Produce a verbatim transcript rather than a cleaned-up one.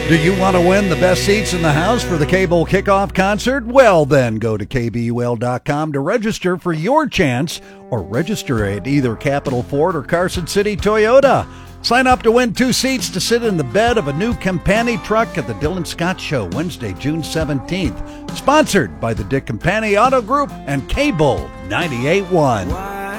Do you want to win the best seats in the house for the K-Bowl kickoff concert? Well, then go to K B U L dot com to register for your chance, or register at either Capital Ford or Carson City Toyota. Sign up to win two seats to sit in the bed of a new Campani truck at the Dylan Scott Show Wednesday, June seventeenth. Sponsored by the Dick Campani Auto Group and K-Bowl ninety-eight point one.